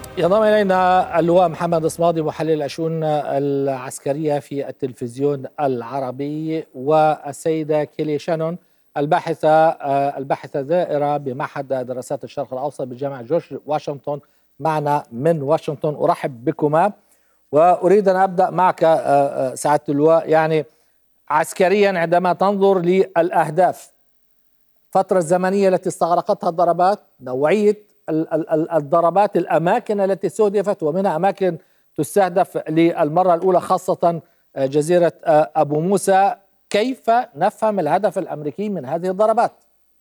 ينضم إلينا اللواء محمد الصمادي محلل الشؤون العسكرية في التلفزيون العربي، والسيدة كيلي شانون الباحثة زائرة بمعهد دراسات الشرق الأوسط بجامعة جورج واشنطن معنا من واشنطن. أرحب بكما، وأريد أن أبدأ معك سعادة اللواء. يعني عسكريا عندما تنظر للأهداف، الفترة الزمنية التي استغرقتها الضربات، نوعية الضربات، الأماكن التي استهدفت، ومنها أماكن تستهدف للمرة الأولى خاصة جزيرة أبو موسى، كيف نفهم الهدف الأمريكي من هذه الضربات؟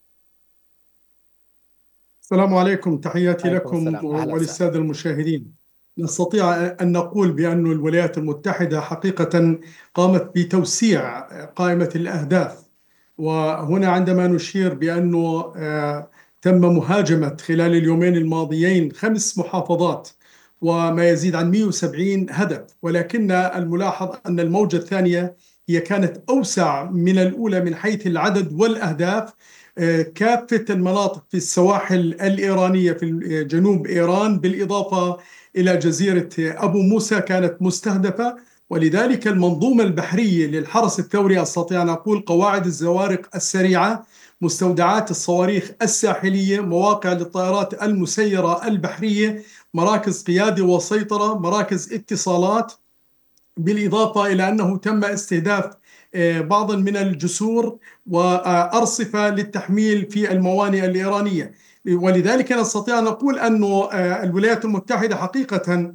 السلام عليكم، تحياتي لكم وللسادة المشاهدين. نستطيع أن نقول بأن الولايات المتحدة حقيقة قامت بتوسيع قائمة الأهداف، وهنا عندما نشير بأنه تم مهاجمة خلال اليومين الماضيين 5 محافظات وما يزيد عن 170 هدف، ولكن الملاحظ أن الموجة الثانية هي كانت أوسع من الأولى من حيث العدد والأهداف. كافة المناطق في السواحل الإيرانية في جنوب إيران، بالإضافة إلى جزيرة أبو موسى كانت مستهدفة، ولذلك المنظومة البحرية للحرس الثوري، أستطيع أن أقول قواعد الزوارق السريعة، مستودعات الصواريخ الساحلية، مواقع للطائرات المسيرة البحرية، مراكز قيادة وسيطرة، مراكز اتصالات، بالإضافة إلى أنه تم استهداف بعض من الجسور وأرصفة للتحميل في الموانئ الإيرانية. ولذلك نستطيع أن نقول أن الولايات المتحدة حقيقة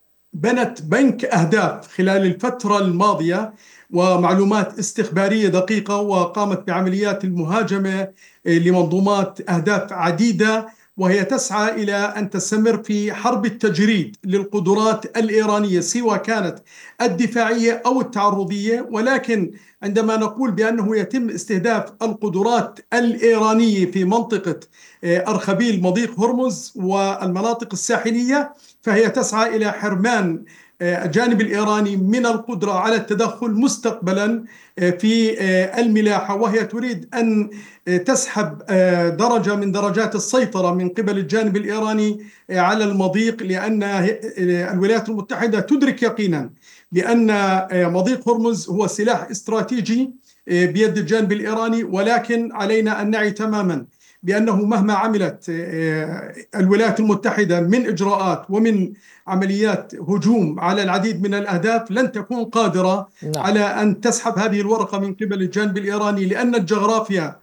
بنت بنك أهداف خلال الفترة الماضية ومعلومات استخبارية دقيقة، وقامت بعمليات المهاجمة لمنظومات أهداف عديدة، وهي تسعى إلى أن تستمر في حرب التجريد للقدرات الإيرانية، سواء كانت الدفاعية أو التعرضية. ولكن عندما نقول بأنه يتم استهداف القدرات الإيرانية في منطقة أرخبيل مضيق هرمز والمناطق الساحلية، فهي تسعى إلى حرمان الجانب الإيراني من القدرة على التدخل مستقبلا في الملاحة، وهي تريد أن تسحب درجة من درجات السيطرة من قبل الجانب الإيراني على المضيق، لأن الولايات المتحدة تدرك يقينا بأن مضيق هرمز هو سلاح استراتيجي بيد الجانب الإيراني، ولكن علينا أن نعي تماما بأنه مهما عملت الولايات المتحدة من إجراءات ومن عمليات هجوم على العديد من الأهداف، لن تكون قادرة على أن تسحب هذه الورقة من قبل الجانب الإيراني، لأن الجغرافيا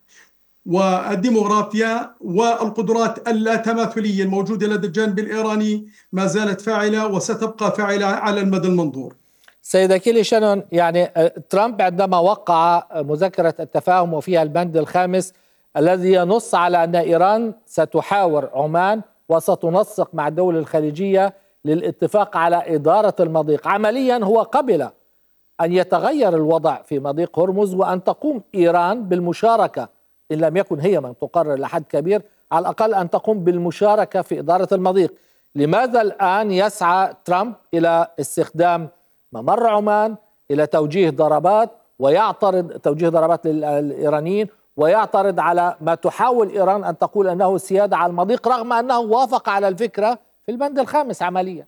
والديموغرافيا والقدرات اللاتماثلية الموجودة لدى الجانب الإيراني ما زالت فاعلة وستبقى فاعلة على المدى المنظور. سيدة كيلي شانون، يعني ترامب عندما وقع مذكرة التفاهم وفيها البند الخامس الذي ينص على أن إيران ستحاور عمان وستنسق مع الدول الخليجية للاتفاق على إدارة المضيق، عمليا هو قبل أن يتغير الوضع في مضيق هرمز وأن تقوم إيران بالمشاركة، إن لم يكن هي من تقرر لحد كبير، على الأقل أن تقوم بالمشاركة في إدارة المضيق. لماذا الآن يسعى ترامب إلى استخدام ممر عمان إلى توجيه ضربات للإيرانيين، ويعترض على ما تحاول إيران أن تقول أنه سيادة على المضيق، رغم أنه وافق على الفكرة في البند الخامس عمليا؟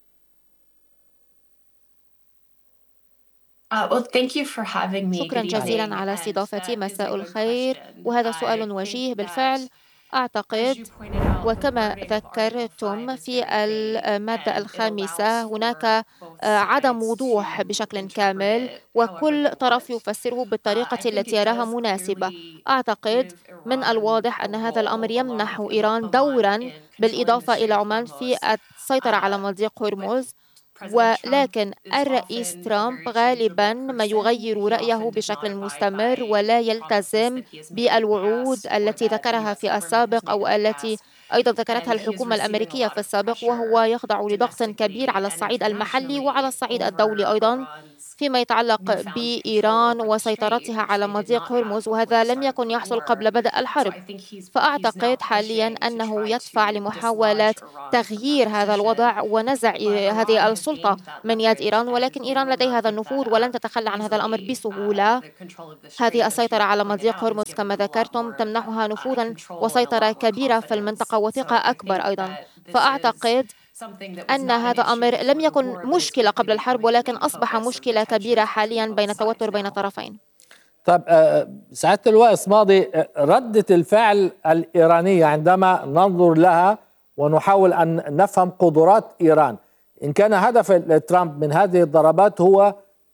شكرا جزيلا على استضافتي. مساء الخير، وهذا سؤال وجيه بالفعل. أعتقد وكما ذكرتم في المادة الخامسة هناك عدم وضوح بشكل كامل، وكل طرف يفسره بالطريقة التي يراها مناسبة. أعتقد من الواضح أن هذا الأمر يمنح إيران دورا بالإضافة إلى عمان في السيطرة على مضيق هرمز، ولكن الرئيس ترامب غالبا ما يغير رأيه بشكل مستمر ولا يلتزم بالوعود التي ذكرها في السابق أو التي أيضا ذكرتها الحكومة الأمريكية في السابق، وهو يخضع لضغط كبير على الصعيد المحلي وعلى الصعيد الدولي أيضا فيما يتعلق بإيران وسيطرتها على مضيق هرمز، وهذا لم يكن يحصل قبل بدء الحرب. فأعتقد حاليا أنه يدفع لمحاولة تغيير هذا الوضع ونزع هذه السلطة من يد إيران، ولكن إيران لديها هذا النفوذ ولن تتخلى عن هذا الأمر بسهولة. هذه السيطرة على مضيق هرمز كما ذكرتم تمنحها نفوذا وسيطرة كبيرة في المنطقة وثقة أكبر أيضا. فأعتقد أن هذا أمر لم يكن مشكلة قبل الحرب، ولكن أصبح مشكلة كبيرة حاليا بين التوتر بين الطرفين. طب سعادة اللواء صمادي، ردة الفعل الإيرانية عندما ننظر لها ونحاول أن نفهم قدرات إيران، إن كان هدف ترامب من هذه الضربات هو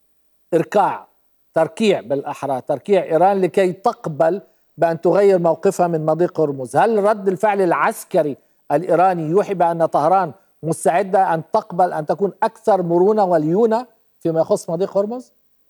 تركيع بالأحرى، تركيع إيران لكي تقبل بأن تغير موقفها من مضيق هرمز، هل رد الفعل العسكري الإيراني يوحي بأن طهران مستعدة أن تقبل أن تكون أكثر مرونة وليونة فيما يخص مضيق هرمز؟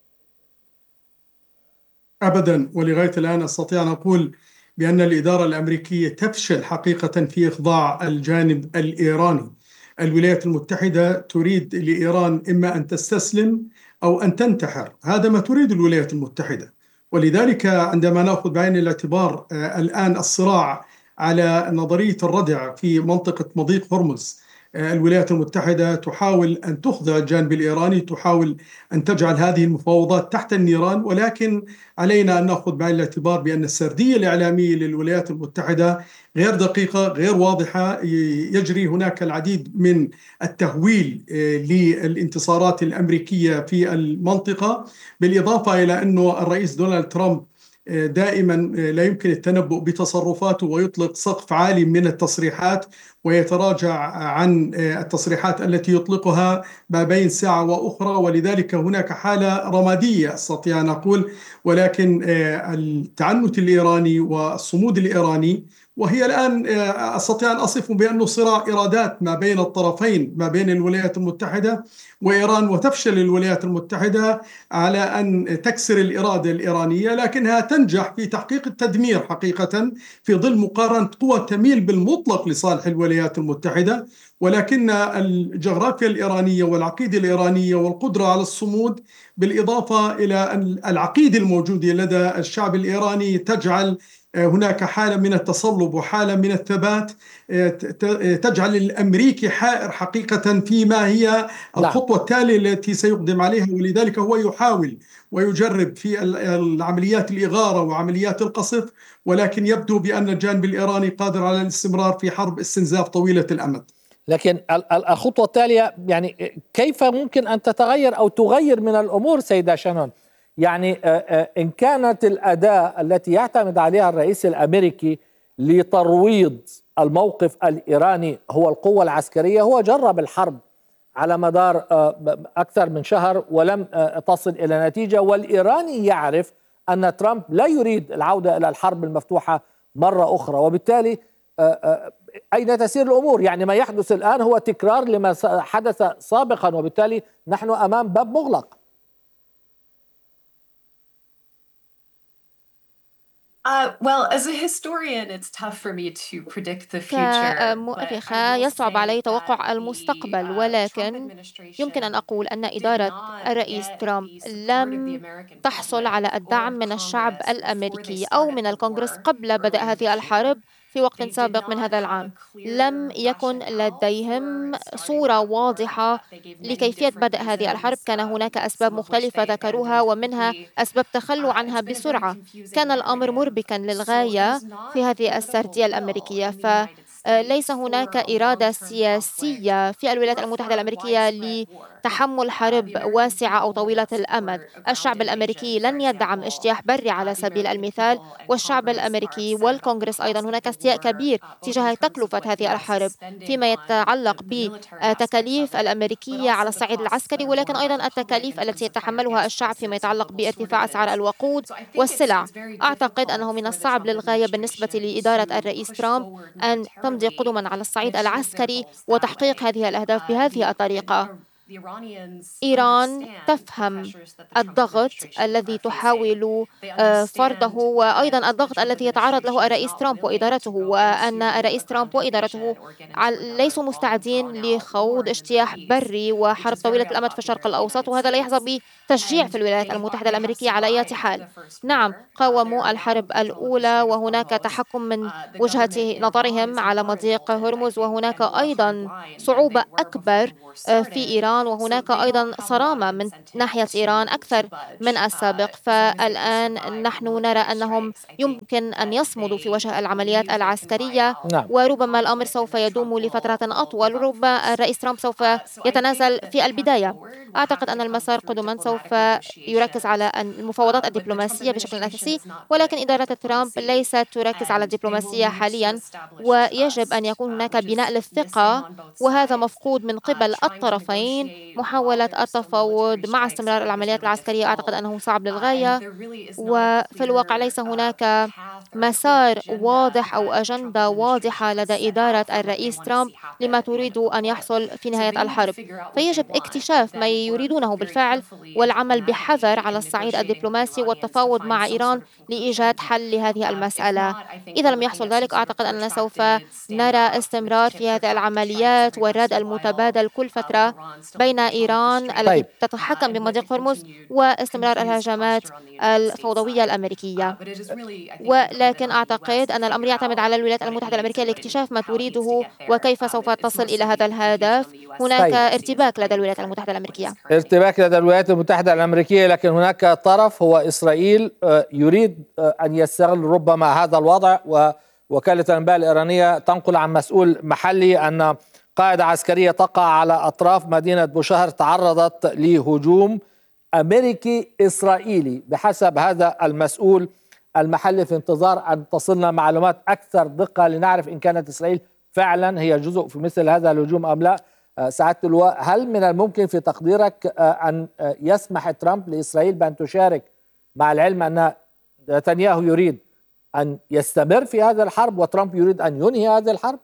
أبدا، ولغاية الآن أستطيع أن أقول بأن الإدارة الأمريكية تفشل حقيقة في إخضاع الجانب الإيراني. الولايات المتحدة تريد لإيران إما أن تستسلم أو أن تنتحر، هذا ما تريد الولايات المتحدة. ولذلك عندما نأخذ بعين الاعتبار الآن الصراع على نظرية الردع في منطقة مضيق هرمز، الولايات المتحدة تحاول أن تخضع الجانب الإيراني، تحاول أن تجعل هذه المفاوضات تحت النيران، ولكن علينا أن نأخذ بعين الاعتبار بأن السردية الإعلامية للولايات المتحدة غير دقيقة، غير واضحة، يجري هناك العديد من التهويل للانتصارات الأمريكية في المنطقة، بالإضافة إلى أنه الرئيس دونالد ترامب دائما لا يمكن التنبؤ بتصرفاته ويطلق سقف عالي من التصريحات ويتراجع عن التصريحات التي يطلقها ما بين ساعة وأخرى، ولذلك هناك حالة رمادية أستطيع أن أقول. ولكن التعنت الإيراني والصمود الإيراني، وهي الآن أستطيع أن أصف بأنه صراع إرادات ما بين الطرفين، ما بين الولايات المتحدة وإيران، وتفشل الولايات المتحدة على أن تكسر الإرادة الإيرانية، لكنها تنجح في تحقيق التدمير حقيقة في ظل مقارنة قوى تميل بالمطلق لصالح الولايات المتحدة. ولكن الجغرافيا الإيرانية والعقيدة الإيرانية والقدرة على الصمود، بالإضافة إلى العقيدة الموجودة لدى الشعب الإيراني، تجعل هناك حالة من التصلب وحالة من الثبات، تجعل الأمريكي حائر حقيقة فيما هي الخطوة التالية التي سيقدم عليها. ولذلك هو يحاول ويجرب في العمليات الإغارة وعمليات القصف، ولكن يبدو بأن الجانب الإيراني قادر على الاستمرار في حرب استنزاف طويلة الأمد. لكن الخطوة التالية يعني كيف ممكن أن تتغير أو تغير من الأمور سيدة شانون؟ يعني إن كانت الأداة التي يعتمد عليها الرئيس الأمريكي لترويض الموقف الإيراني هو القوة العسكرية، هو جرب الحرب على مدار أكثر من شهر ولم تصل إلى نتيجة، والإيراني يعرف أن ترامب لا يريد العودة إلى الحرب المفتوحة مرة أخرى، وبالتالي أين تسير الأمور؟ يعني ما يحدث الآن هو تكرار لما حدث سابقا، وبالتالي نحن أمام باب مغلق. كمؤرخة يصعب علي توقع المستقبل، ولكن يمكن أن أقول أن إدارة الرئيس ترامب لم تحصل على الدعم من الشعب الأمريكي أو من الكونغرس قبل بدء هذه الحرب. في وقت سابق من هذا العام لم يكن لديهم صورة واضحة لكيفية بدء هذه الحرب. كان هناك أسباب مختلفة ذكروها، ومنها أسباب تخلوا عنها بسرعة. كان الأمر مربكا للغاية في هذه السردية الأمريكية، فليس هناك إرادة سياسية في الولايات المتحدة الأمريكية لتحمل حرب واسعة أو طويلة الأمد. الشعب الأمريكي لن يدعم اجتياح بري على سبيل المثال، والشعب الأمريكي والكونغرس أيضا هناك استياء كبير تجاه تكلفة هذه الحرب فيما يتعلق بتكاليف الأمريكية على الصعيد العسكري، ولكن أيضا التكاليف التي يتحملها الشعب فيما يتعلق بارتفاع أسعار الوقود والسلع. أعتقد أنه من الصعب للغاية بالنسبة لإدارة الرئيس ترامب أن تمضي قدما على الصعيد العسكري وتحقيق هذه الأهداف بهذه الطريقة. إيران تفهم الضغط الذي تحاول فرضه، وأيضا الضغط الذي يتعرض له الرئيس ترامب وإدارته، وأن الرئيس ترامب وإدارته ليسوا مستعدين لخوض اجتياح بري وحرب طويلة الأمد في الشرق الأوسط، وهذا لا يحظى بتشجيع في الولايات المتحدة الأمريكية على أي حال. نعم، قاوموا الحرب الأولى وهناك تحكم من وجهة نظرهم على مضيق هرمز، وهناك أيضا صعوبة أكبر في إيران إيران، وهناك أيضا صرامة من ناحية إيران أكثر من السابق. فالآن نحن نرى أنهم يمكن أن يصمدوا في وجه العمليات العسكرية، نعم. وربما الأمر سوف يدوم لفترة أطول، وربما الرئيس ترامب سوف يتنازل في البداية. أعتقد أن المسار قدما سوف يركز على المفاوضات الدبلوماسية بشكل أساسي، ولكن إدارة ترامب ليست تركز على الدبلوماسية حاليا، ويجب أن يكون هناك بناء للثقة، وهذا مفقود من قبل الطرفين. محاولة التفاوض مع استمرار العمليات العسكرية أعتقد أنه صعب للغاية، وفي الواقع ليس هناك مسار واضح أو أجندة واضحة لدى إدارة الرئيس ترامب لما تريد أن يحصل في نهاية الحرب. فيجب اكتشاف ما يريدونه بالفعل والعمل بحذر على الصعيد الدبلوماسي والتفاوض مع إيران لإيجاد حل لهذه المسألة. إذا لم يحصل ذلك أعتقد أننا سوف نرى استمرار في هذه العمليات والرد المتبادل كل فترة بين إيران التي تتحكم بمضيق هرمز واستمرار الهجمات الفوضوية الأمريكية. ولكن أعتقد أن الأمر يعتمد على الولايات المتحدة الأمريكية لاكتشاف ما تريده وكيف سوف تصل إلى هذا الهدف. هناك ارتباك لدى الولايات المتحدة الأمريكية، ارتباك لدى الولايات المتحدة الأمريكية، لكن هناك طرف هو إسرائيل يريد أن يستغل ربما هذا الوضع. ووكالة الأنباء الإيرانية تنقل عن مسؤول محلي أن قاعدة عسكرية تقع على أطراف مدينة بوشهر تعرضت لهجوم أمريكي إسرائيلي بحسب هذا المسؤول المحلي، في انتظار أن تصلنا معلومات أكثر دقة لنعرف إن كانت إسرائيل فعلا هي جزء في مثل هذا الهجوم أم لا. سعادة اللواء، هل من الممكن في تقديرك أن يسمح ترامب لإسرائيل بأن تشارك، مع العلم أن نتنياهو يريد أن يستمر في هذه الحرب وترامب يريد أن ينهي هذه الحرب؟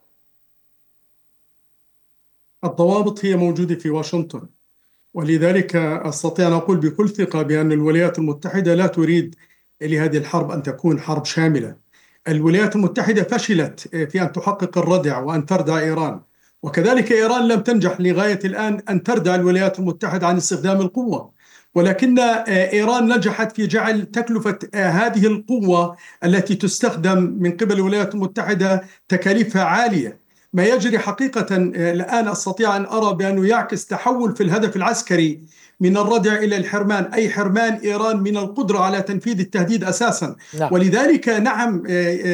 الضوابط هي موجودة في واشنطن، ولذلك أستطيع أن أقول بكل ثقة بأن الولايات المتحدة لا تريد لهذه الحرب أن تكون حرب شاملة. الولايات المتحدة فشلت في أن تحقق الردع وأن تردع إيران، وكذلك إيران لم تنجح لغاية الآن أن تردع الولايات المتحدة عن استخدام القوة، ولكن إيران نجحت في جعل تكلفة هذه القوة التي تستخدم من قبل الولايات المتحدة تكاليفها عالية. ما يجري حقيقة الآن أستطيع أن أرى بأنه يعكس تحول في الهدف العسكري من الردع إلى الحرمان، أي حرمان إيران من القدرة على تنفيذ التهديد أساسا. نعم. ولذلك نعم،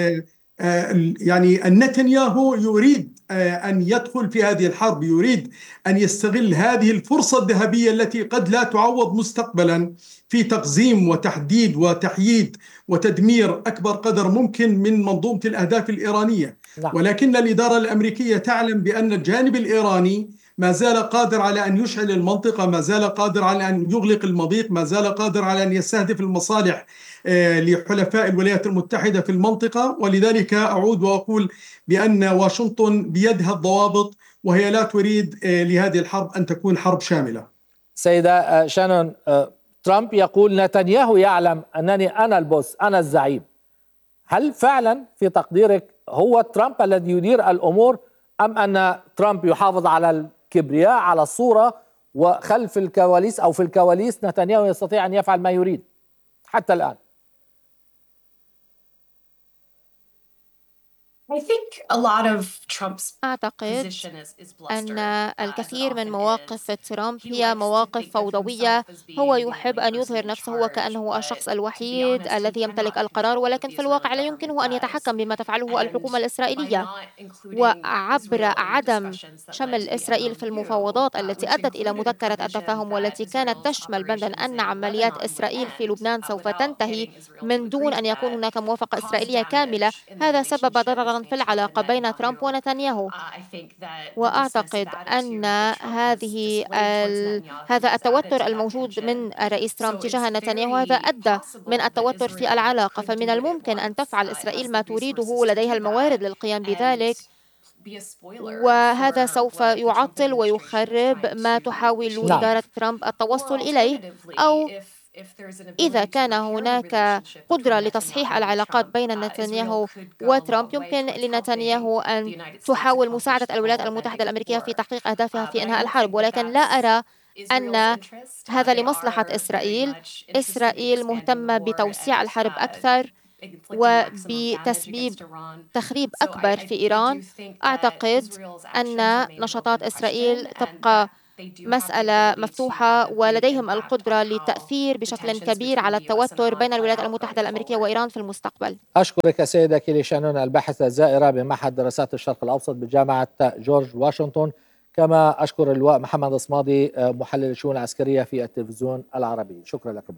يعني نتنياهو يريد أن يدخل في هذه الحرب، يريد أن يستغل هذه الفرصة الذهبية التي قد لا تعوض مستقبلا في تقزيم وتحديد وتحييد وتدمير أكبر قدر ممكن من منظومة الأهداف الإيرانية. نعم. ولكن الإدارة الأمريكية تعلم بأن الجانب الإيراني ما زال قادر على أن يشعل المنطقة، ما زال قادر على أن يغلق المضيق، ما زال قادر على أن يستهدف المصالح لحلفاء الولايات المتحدة في المنطقة. ولذلك أعود وأقول بأن واشنطن بيدها الضوابط، وهي لا تريد لهذه الحرب أن تكون حرب شاملة. سيدة شانون، ترامب يقول نتنياهو يعلم أنني أنا البوس، أنا الزعيم. هل فعلا في تقديرك هو ترامب الذي يدير الأمور، أم أن ترامب يحافظ على الكبرياء على الصورة، وخلف الكواليس أو في الكواليس نتنياهو يستطيع أن يفعل ما يريد حتى الآن؟ أعتقد أن الكثير من مواقف ترامب هي مواقف فوضوية. هو يحب أن يظهر نفسه وكأنه الشخص الوحيد الذي يمتلك القرار، ولكن في الواقع لا يمكنه أن يتحكم بما تفعله الحكومة الإسرائيلية. وعبر عدم شمل إسرائيل في المفاوضات التي أدت إلى مذكرة التفاهم والتي كانت تشمل بندا أن عمليات إسرائيل في لبنان سوف تنتهي من دون أن يكون هناك موافقة إسرائيلية كاملة، هذا سبب ضررا في العلاقة بين ترامب ونتنياهو. وأعتقد أن هذا التوتر الموجود من الرئيس ترامب تجاه نتنياهو هذا أدى من التوتر في العلاقة. فمن الممكن أن تفعل إسرائيل ما تريده، لديها الموارد للقيام بذلك، وهذا سوف يعطل ويخرب ما تحاول إدارة ترامب التوصل إليه. أو إذا كان هناك قدرة لتصحيح العلاقات بين نتنياهو وترامب، يمكن لنتنياهو أن تحاول مساعدة الولايات المتحدة الأمريكية في تحقيق أهدافها في إنهاء الحرب، ولكن لا أرى أن هذا لمصلحة إسرائيل. إسرائيل مهتمة بتوسيع الحرب أكثر وبتسبيب تخريب أكبر في إيران. أعتقد أن نشاطات إسرائيل تبقى مسألة مفتوحة، ولديهم القدرة للتأثير بشكل كبير على التوتر بين الولايات المتحدة الأمريكية وإيران في المستقبل. أشكرك سيدة كيلي شانون، الباحثة الزائرة بمعهد دراسات الشرق الأوسط بجامعة جورج واشنطن، كما أشكر اللواء محمد الصمادي محلل الشؤون العسكرية في التلفزيون العربي. شكرا لكم.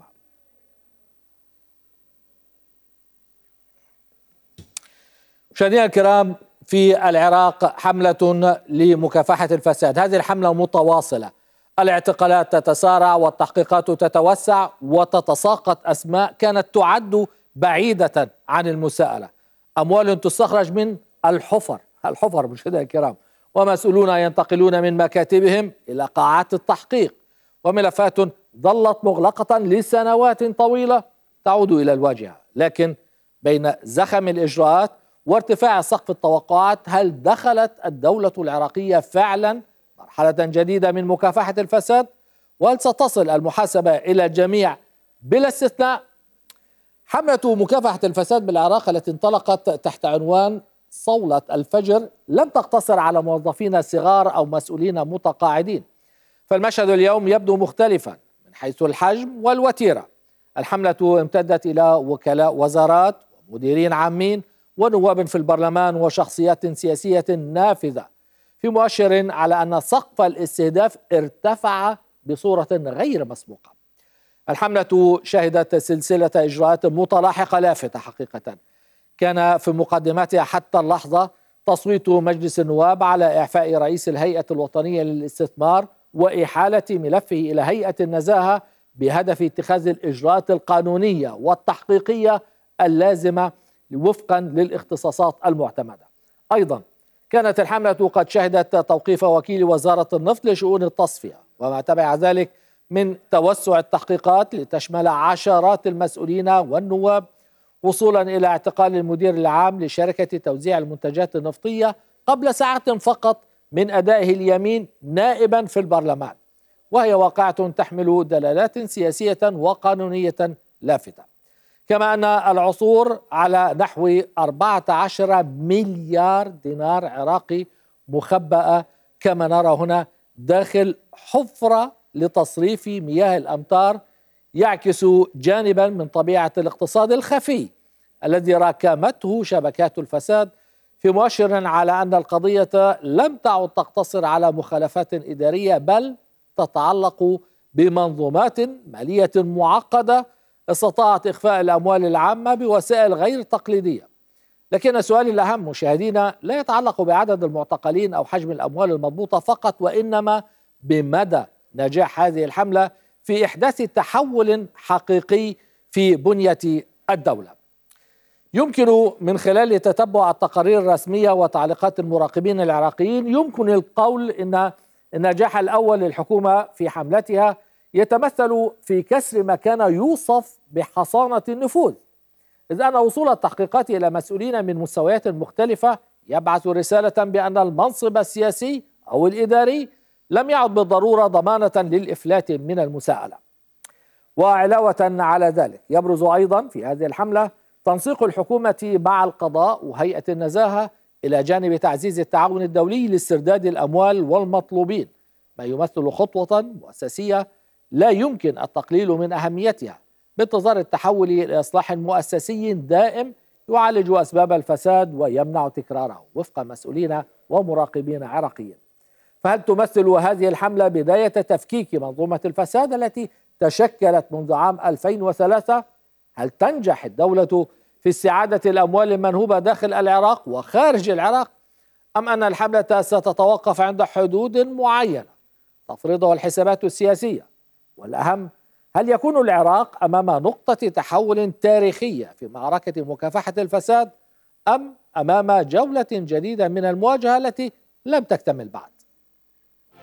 مشاهدينا الكرام، في العراق حملة لمكافحة الفساد. هذه الحملة متواصلة، الاعتقالات تتسارع والتحقيقات تتوسع وتتساقط أسماء كانت تعد بعيدة عن المساءلة، أموال تستخرج من الحفر مشاهدينا الكرام، ومسؤولون ينتقلون من مكاتبهم إلى قاعات التحقيق، وملفات ظلت مغلقة لسنوات طويلة تعود إلى الواجهة. لكن بين زخم الإجراءات وارتفاع سقف التوقعات، هل دخلت الدولة العراقية فعلا مرحلة جديدة من مكافحة الفساد؟ وهل ستصل المحاسبة إلى الجميع بلا استثناء؟ حملة مكافحة الفساد بالعراق التي انطلقت تحت عنوان صولة الفجر لم تقتصر على موظفين صغار أو مسؤولين متقاعدين، فالمشهد اليوم يبدو مختلفا من حيث الحجم والوتيرة. الحملة امتدت إلى وكلاء وزارات ومديرين عامين ونواب في البرلمان وشخصيات سياسية نافذة، في مؤشر على أن سقف الاستهداف ارتفع بصورة غير مسبوقة. الحملة شهدت سلسلة إجراءات متلاحقة لافتة حقيقة، كان في مقدماتها حتى اللحظة تصويت مجلس النواب على إعفاء رئيس الهيئة الوطنية للاستثمار وإحالة ملفه إلى هيئة النزاهة بهدف اتخاذ الإجراءات القانونية والتحقيقية اللازمة وفقا للاختصاصات المعتمدة. أيضا كانت الحملة قد شهدت توقيف وكيل وزارة النفط لشؤون التصفية وما تبع ذلك من توسع التحقيقات لتشمل عشرات المسؤولين والنواب، وصولا إلى اعتقال المدير العام لشركة توزيع المنتجات النفطية قبل ساعة فقط من أدائه اليمين نائبا في البرلمان، وهي واقعة تحمل دلالات سياسية وقانونية لافتة. كما أن العثور على نحو 14 مليار دينار عراقي مخبأة كما نرى هنا داخل حفرة لتصريف مياه الأمطار يعكس جانبا من طبيعة الاقتصاد الخفي الذي راكمته شبكات الفساد، في مؤشر على أن القضية لم تعد تقتصر على مخالفات إدارية، بل تتعلق بمنظومات مالية معقدة استطاعت إخفاء الأموال العامة بوسائل غير تقليدية. لكن السؤال الأهم مشاهدينا لا يتعلق بعدد المعتقلين أو حجم الأموال المضبوطة فقط، وإنما بمدى نجاح هذه الحملة في إحداث تحول حقيقي في بنية الدولة. يمكن من خلال تتبع التقارير الرسمية وتعليقات المراقبين العراقيين يمكن القول إن النجاح الأول للحكومة في حملتها يتمثل في كسر ما كان يوصف بحصانة النفوذ، إذ أن وصول التحقيقات إلى مسؤولين من مستويات مختلفة يبعث رسالة بأن المنصب السياسي أو الإداري لم يعد بالضرورة ضمانة للإفلات من المساءلة. وعلاوة على ذلك يبرز أيضا في هذه الحملة تنسيق الحكومة مع القضاء وهيئة النزاهة إلى جانب تعزيز التعاون الدولي لاسترداد الأموال والمطلوبين، ما يمثل خطوة مؤسسية لا يمكن التقليل من أهميتها بانتظار التحول إلى إصلاح مؤسسي دائم يعالج أسباب الفساد ويمنع تكراره وفق مسؤولين ومراقبين عراقيين. فهل تمثل هذه الحملة بداية تفكيك منظومة الفساد التي تشكلت منذ عام 2003؟ هل تنجح الدولة في استعادة الأموال المنهوبة داخل العراق وخارج العراق؟ أم أن الحملة ستتوقف عند حدود معينة تفرضها الحسابات السياسية؟ والأهم، هل يكون العراق أمام نقطة تحول تاريخية في معركة مكافحة الفساد، أم أمام جولة جديدة من المواجهة التي لم تكتمل بعد؟